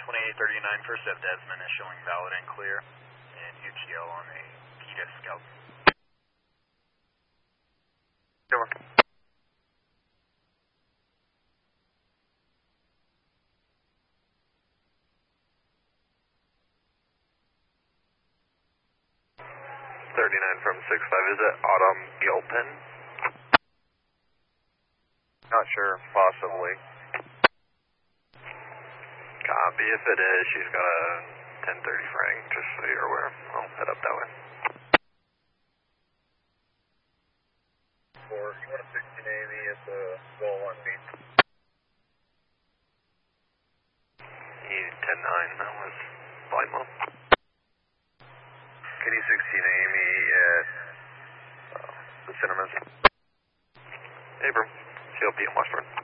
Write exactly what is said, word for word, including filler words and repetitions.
twenty-eight thirty-nine first F Desmond is showing valid and clear, and U G L on a PETA scout. Go on. thirty-nine from six five, is it Autumn Gilpin? Not sure, possibly. Copy, if it is, she's got a ten thirty frang, just so you're aware. I'll head up that way. Or you want a sixteen A M E at the wall one beat? E ten nine, that was blind mode. K D sixteen A M E at uh, the Cinemas. Abram, C L P in Washburn.